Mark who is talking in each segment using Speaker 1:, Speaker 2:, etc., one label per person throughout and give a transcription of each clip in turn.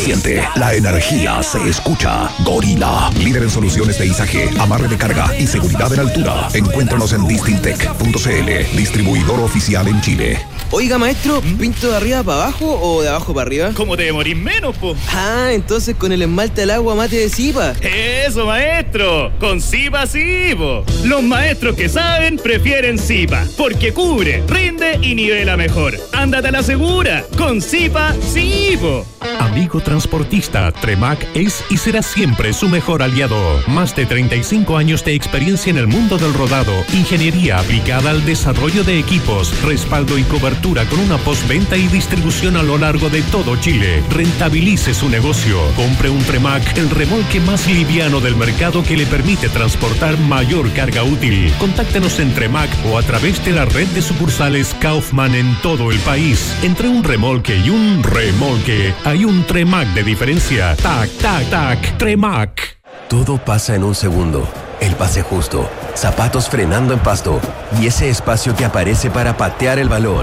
Speaker 1: siente, la energía se escucha. Gorila, líder en soluciones de izaje, amarre de carga y seguridad en altura. Encuéntranos en distintec.cl, distribuidor oficial en Chile.
Speaker 2: Oiga, maestro, ¿pinto de arriba para abajo o de abajo para arriba?
Speaker 3: ¿Cómo te demorís menos, po?
Speaker 2: Ah, entonces con el esmalte al agua mate de Zipa.
Speaker 3: Eso, maestro, con Zipa sí, po. Los maestros que saben prefieren Zipa, porque cubre, rinde y nivela mejor. Ándate a la segura, con Zipa sí, po.
Speaker 4: Amigo transportista, Tremac es y será siempre su mejor aliado. Más de 35 años de experiencia en el mundo del rodado, ingeniería aplicada al desarrollo de equipos, respaldo y cobertura con una postventa y distribución a lo largo de todo Chile. Rentabilice su negocio. Compre un Tremac, el remolque más liviano del mercado que le permite transportar mayor carga útil. Contáctenos en Tremac o a través de la red de sucursales Kaufman en todo el país. Entre un remolque y un remolque hay un Tremac de diferencia. Tac, tac, tac. Tremac.
Speaker 5: Todo pasa en un segundo. El pase justo, zapatos frenando en pasto y ese espacio que aparece para patear el balón.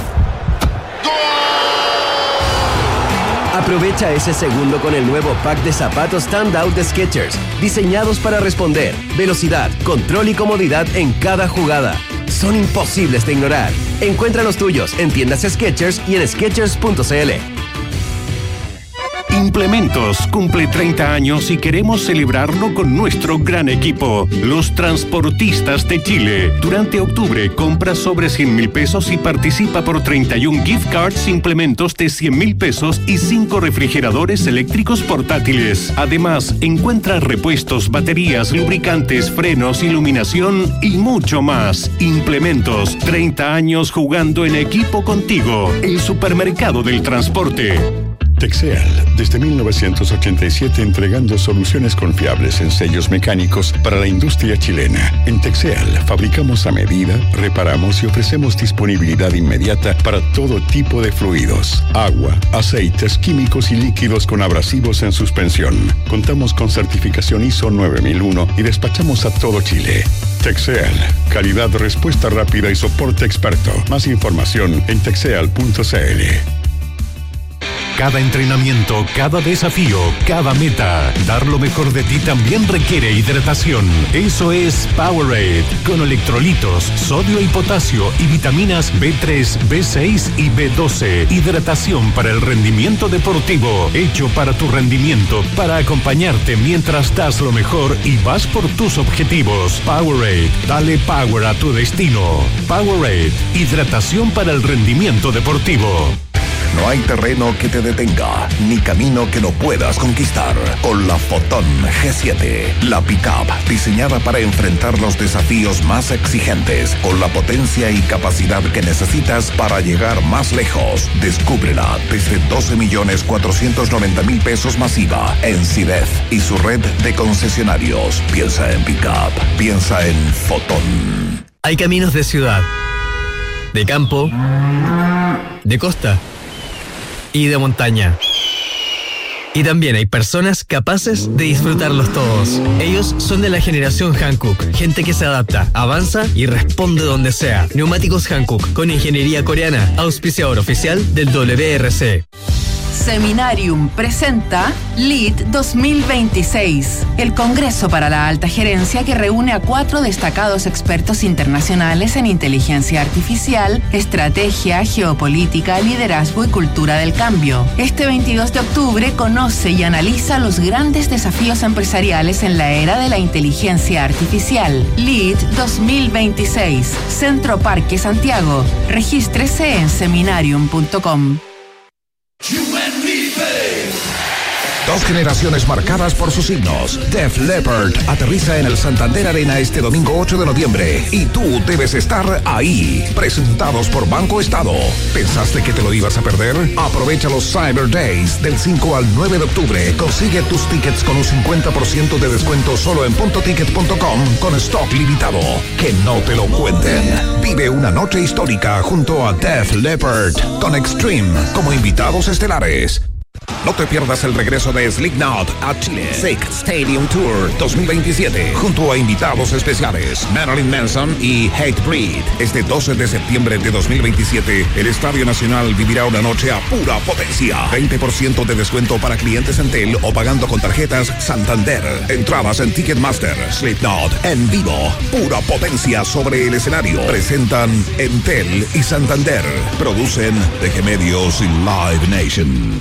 Speaker 5: Aprovecha ese segundo con el nuevo pack de zapatos Standout de Skechers, diseñados para responder, velocidad, control y comodidad en cada jugada. Son imposibles de ignorar. Encuentra los tuyos en tiendas Skechers y en Skechers.cl.
Speaker 4: Implementos cumple 30 años y queremos celebrarlo con nuestro gran equipo, los transportistas de Chile. Durante octubre, compra sobre 100,000 pesos y participa por 31 gift cards Implementos de 100,000 pesos y 5 refrigeradores eléctricos portátiles. Además, encuentra repuestos, baterías, lubricantes, frenos, iluminación y mucho más. Implementos, 30 años jugando en equipo contigo. El supermercado del transporte.
Speaker 6: Texeal, desde 1987 entregando soluciones confiables en sellos mecánicos para la industria chilena. En Texeal fabricamos a medida, reparamos y ofrecemos disponibilidad inmediata para todo tipo de fluidos, agua, aceites, químicos y líquidos con abrasivos en suspensión. Contamos con certificación ISO 9001 y despachamos a todo Chile. Texeal, calidad, respuesta rápida y soporte experto. Más información en texeal.cl.
Speaker 4: Cada entrenamiento, cada desafío, cada meta, dar lo mejor de ti también requiere hidratación. Eso es Powerade, con electrolitos, sodio y potasio y vitaminas B3, B6 y B12. Hidratación para el rendimiento deportivo, hecho para tu rendimiento, para acompañarte mientras das lo mejor y vas por tus objetivos. Powerade, dale power a tu destino. Powerade, hidratación para el rendimiento deportivo.
Speaker 1: No hay terreno que te detenga, ni camino que no puedas conquistar. Con la Fotón G7, la pick-up diseñada para enfrentar los desafíos más exigentes, con la potencia y capacidad que necesitas para llegar más lejos. Descúbrela desde 12,490,000 pesos masiva en CIDEF y su red de concesionarios. Piensa en pick-up, piensa en Fotón.
Speaker 7: Hay caminos de ciudad, de campo, de costa y de montaña. Y también hay personas capaces de disfrutarlos todos. Ellos son de la generación Hankook, gente que se adapta, avanza y responde donde sea. Neumáticos Hankook, con ingeniería coreana, auspiciador oficial del WRC.
Speaker 8: Seminarium presenta LEAD 2026, el Congreso para la Alta Gerencia que reúne a 4 destacados expertos internacionales en inteligencia artificial, estrategia, geopolítica, liderazgo y cultura del cambio. Este 22 de octubre conoce y analiza los grandes desafíos empresariales en la era de la inteligencia artificial. LEAD 2026, Centro Parque Santiago. Regístrese en seminarium.com.
Speaker 1: Dos generaciones marcadas por sus signos. Def Leppard aterriza en el Santander Arena este domingo 8 de noviembre y tú debes estar ahí. Presentados por Banco Estado. ¿Pensaste que te lo ibas a perder? Aprovecha los Cyber Days del 5 al 9 de octubre. Consigue tus tickets con un 50% de descuento solo en puntoticket.com con stock limitado. Que no te lo cuenten. Vive una noche histórica junto a Def Leppard con Extreme como invitados estelares. No te pierdas el regreso de Slipknot a Chile. Sick Stadium Tour 2027. Junto a invitados especiales Marilyn Manson y Hatebreed. Este 12 de septiembre de 2027, el Estadio Nacional vivirá una noche a pura potencia. 20% de descuento para clientes Entel o pagando con tarjetas Santander. Entradas en Ticketmaster. Slipknot en vivo. Pura potencia sobre el escenario. Presentan Entel y Santander. Producen DG Medios y Live Nation.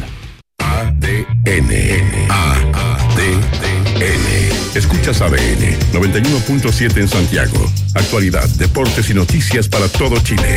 Speaker 6: ADN. Escuchas ADN 91.7 en Santiago. Actualidad, deportes y noticias para todo Chile.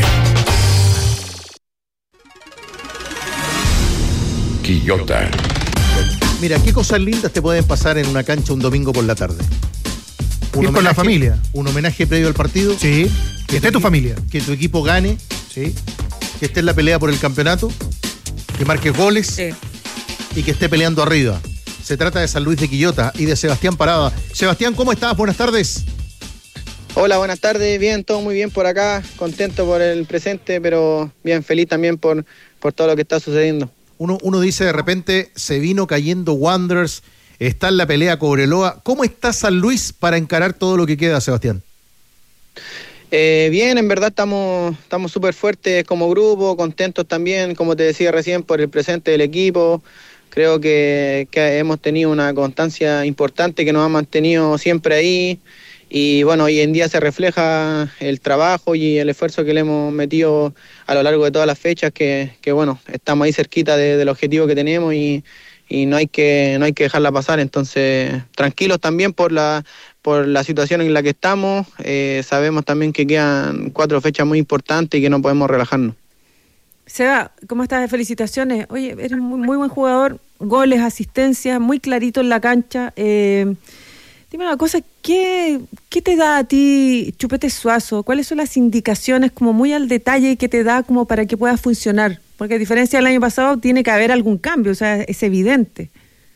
Speaker 6: Quillota.
Speaker 9: Mira, qué cosas lindas te pueden pasar en una cancha un domingo por la tarde.
Speaker 10: Ir con la familia.
Speaker 9: Un homenaje previo al partido.
Speaker 10: Sí. Que esté tu familia.
Speaker 9: Que tu equipo gane.
Speaker 10: Sí.
Speaker 9: Que esté en la pelea por el campeonato. Que marque goles.
Speaker 11: Sí.
Speaker 9: Y que esté peleando arriba. Se trata de San Luis de Quillota y de Sebastián Parada. Sebastián, ¿cómo estás? Buenas tardes.
Speaker 12: Hola, buenas tardes. Bien, todo muy bien por acá. Contento por el presente, pero bien feliz también por todo lo que está sucediendo.
Speaker 9: Uno dice de repente, se vino cayendo Wanderers, está en la pelea Cobreloa. ¿Cómo está San Luis para encarar todo lo que queda, Sebastián?
Speaker 12: Bien, en verdad estamos súper fuertes como grupo, contentos también, como te decía recién, por el presente del equipo. Creo que hemos tenido una constancia importante que nos ha mantenido siempre ahí. Y bueno, hoy en día se refleja el trabajo y el esfuerzo que le hemos metido a lo largo de todas las fechas, que bueno, estamos ahí cerquita del objetivo que tenemos y no hay que dejarla pasar. Entonces, tranquilos también por la situación en la que estamos. Sabemos también que quedan 4 fechas muy importantes y que no podemos relajarnos.
Speaker 11: Seba, ¿cómo estás? Felicitaciones. Oye, eres muy buen jugador, goles, asistencias, muy clarito en la cancha. Dime una cosa, ¿qué te da a ti Chupete Suazo? ¿Cuáles son las indicaciones como muy al detalle que te da como para que pueda funcionar? Porque a diferencia del año pasado tiene que haber algún cambio, o sea, es evidente.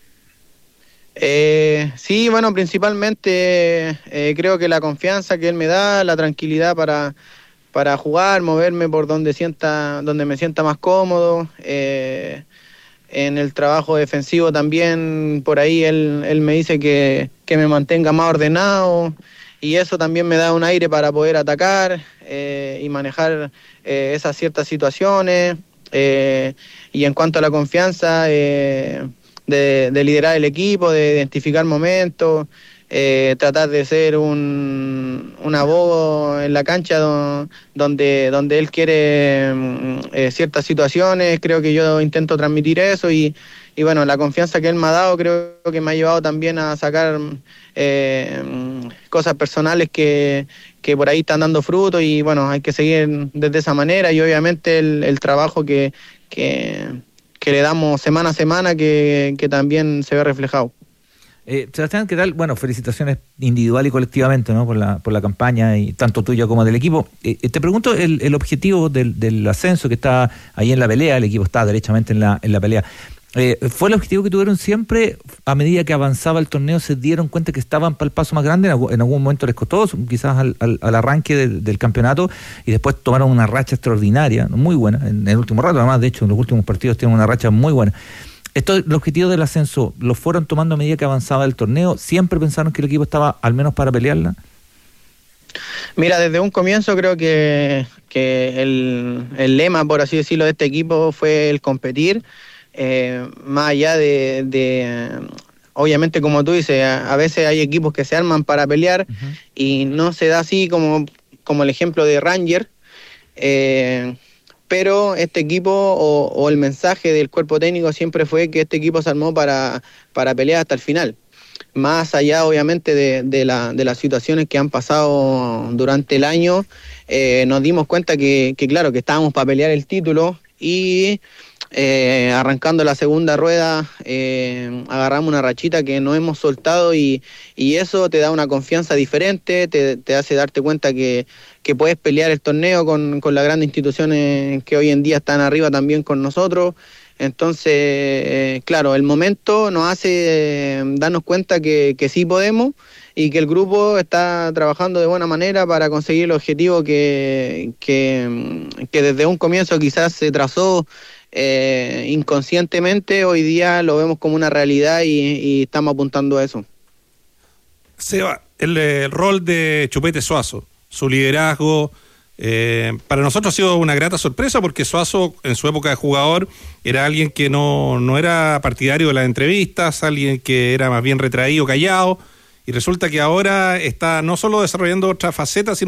Speaker 12: Sí, bueno, principalmente creo que la confianza que él me da, la tranquilidad para jugar, moverme por donde me sienta más cómodo. En el trabajo defensivo también, por ahí él me dice que me mantenga más ordenado y eso también me da un aire para poder atacar y manejar esas ciertas situaciones. Y en cuanto a la confianza, de liderar el equipo, de identificar momentos, tratar de ser una voz en la cancha donde él quiere ciertas situaciones. Creo que yo intento transmitir eso y bueno, la confianza que él me ha dado creo que me ha llevado también a sacar cosas personales que por ahí están dando fruto y bueno, hay que seguir desde esa manera y obviamente el trabajo que le damos semana a semana que también se ve reflejado.
Speaker 13: Sebastián, ¿qué tal? Bueno, felicitaciones individual y colectivamente, ¿no? por la campaña y tanto tuya como del equipo. Te pregunto el objetivo del ascenso que está ahí en la pelea, el equipo está derechamente en la pelea. ¿Fue el objetivo que tuvieron siempre? A medida que avanzaba el torneo, ¿se dieron cuenta que estaban para el paso más grande? ¿En algún momento les costó, quizás al arranque del campeonato, y después tomaron una racha extraordinaria, muy buena, en el último rato? Además, de hecho, en los últimos partidos tienen una racha muy buena. ¿El objetivo del ascenso lo fueron tomando a medida que avanzaba el torneo? ¿Siempre pensaron que el equipo estaba al menos para pelearla?
Speaker 12: Mira, desde un comienzo creo que el lema, por así decirlo, de este equipo fue el competir. Más allá de obviamente, como tú dices, a veces hay equipos que se arman para pelear y no se da así como el ejemplo de Ranger, pero este equipo o el mensaje del cuerpo técnico siempre fue que este equipo se armó para pelear hasta el final. Más allá obviamente de las situaciones que han pasado durante el año, nos dimos cuenta que claro, que estábamos para pelear el título y arrancando la segunda rueda agarramos una rachita que no hemos soltado y eso te da una confianza diferente, te hace darte cuenta que puedes pelear el torneo con las grandes instituciones que hoy en día están arriba también con nosotros. Entonces, claro, el momento nos hace darnos cuenta que sí podemos y que el grupo está trabajando de buena manera para conseguir el objetivo que desde un comienzo quizás se trazó inconscientemente hoy día lo vemos como una realidad y estamos apuntando a eso.
Speaker 14: Seba, el rol de Chupete Suazo, su liderazgo, para nosotros ha sido una grata sorpresa porque Suazo en su época de jugador era alguien que no era partidario de las entrevistas, alguien que era más bien retraído, callado, y resulta que ahora está no solo desarrollando otra faceta, sino